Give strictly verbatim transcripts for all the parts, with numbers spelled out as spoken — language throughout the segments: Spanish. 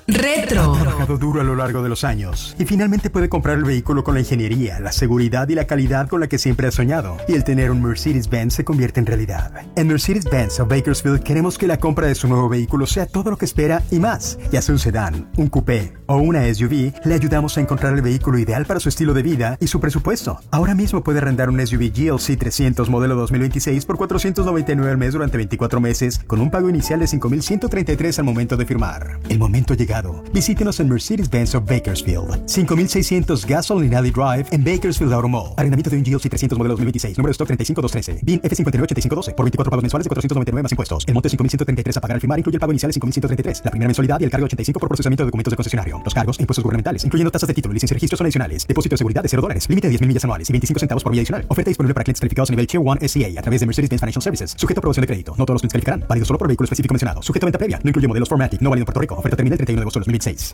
Retro. Ha trabajado duro a lo largo de los años y finalmente puede comprar el vehículo con la ingeniería, la seguridad y la calidad con la que siempre ha soñado. Y el tener un Mercedes-Benz se convierte en realidad. En Mercedes-Benz of Bakersfield queremos que la compra de su nuevo vehículo sea todo lo que espera y más. Ya sea un sedán, un coupé o una S U V, le ayudamos a encontrar el vehículo ideal para su estilo de vida y su presupuesto. Ahora mismo puede arrendar un S U V G L C trescientos modelo dos mil veintiséis por cuatrocientos noventa y nueve al mes durante veinticuatro meses con un pago inicial de cinco mil ciento treinta y tres al momento de firmar. El momento ha llegado. Visítenos en Mercedes-Benz of Bakersfield. cinco mil seiscientos Gasoline Alley Drive en Bakersfield Auto Mall. Arrendamiento de un G L C trescientos modelo dos mil veintiséis. Número de stock treinta y cinco mil doscientos trece. B I N F cincuenta y nueve ochenta y cinco doce. Por veinticuatro pagos mensuales de cuatrocientos noventa y nueve más impuestos. El monto de cinco mil ciento treinta y tres a pagar al firmar incluye el pago inicial de cinco mil ciento treinta y tres. La primera mensualidad y el cargo de ochenta y cinco por procesamiento de documentos de concesionario. Los cargos e impuestos gubernamentales, incluyendo tasas de título, licencia y registros son adicionales. Depósito de seguridad de cero dólares. Límite de diez mil millas anuales y veinticinco centavos por vía adicional. Oferta disponible para clientes calificados a nivel Tier uno S C A a través de Mercedes-Benz Financial Services. Sujeto a aprobación de crédito. No todos los clientes calificarán. Válido solo por vehículo específico mencionado. Sujeto a venta previa. No incluye modelos cuatro matic. No válido en Puerto Rico. Oferta termina el treinta y uno de agosto de dos mil veintiséis.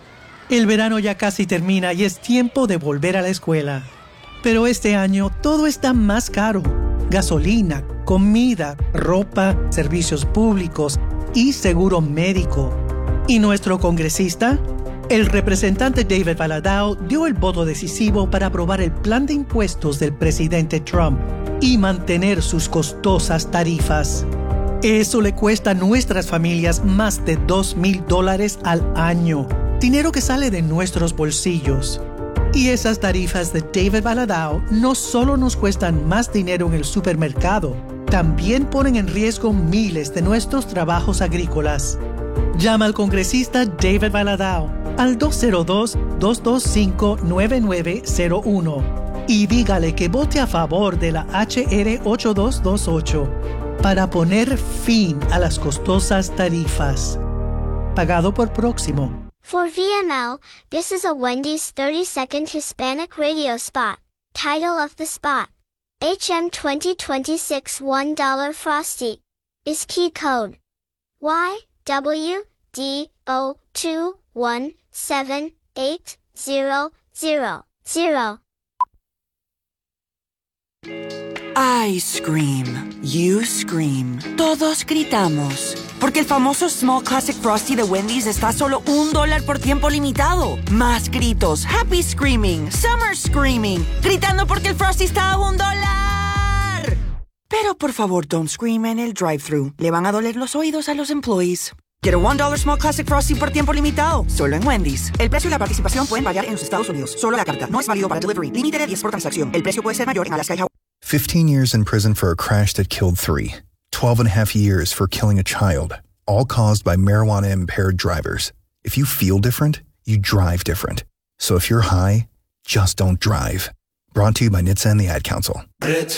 El verano ya casi termina y es tiempo de volver a la escuela. Pero este año todo está más caro. Gasolina, comida, ropa, servicios públicos y seguro médico. ¿Y nuestro congresista? El representante David Valadao dio el voto decisivo para aprobar el plan de impuestos del presidente Trump y mantener sus costosas tarifas. Eso le cuesta a nuestras familias más de dos mil dólares al año. Dinero que sale de nuestros bolsillos. Y esas tarifas de David Valadao no solo nos cuestan más dinero en el supermercado, también ponen en riesgo miles de nuestros trabajos agrícolas. Llama al congresista David Valadao al dos cero dos, dos dos cinco, nueve nueve cero uno y dígale que vote a favor de la H R ocho dos dos ocho para poner fin a las costosas tarifas. Pagado por Próximo. For V M L, this is a Wendy's thirty second Hispanic radio spot. Title of the spot: H M twenty twenty-six one dollar Frosty. Is key code Y W D O two one seven eight zero zero zero. I scream. You scream. Todos gritamos. Porque el famoso Small Classic Frosty de Wendy's está a solo un dólar por tiempo limitado. Más gritos. Happy Screaming. Summer Screaming. Gritando porque el Frosty está a un dólar. Pero por favor, don't scream en el drive-thru. Le van a doler los oídos a los employees. Quiero un dólar Small Classic Frosty por tiempo limitado. Solo en Wendy's. El precio y la participación pueden variar en los Estados Unidos. Solo la carta. No es válido para delivery. Límite de diez por transacción. El precio puede ser mayor en Alaska y Hawái. fifteen years in prison for a crash that killed three. twelve and a half years for killing a child. All caused by marijuana-impaired drivers. If you feel different, you drive different. So if you're high, just don't drive. Brought to you by N H T S A and the Ad Council.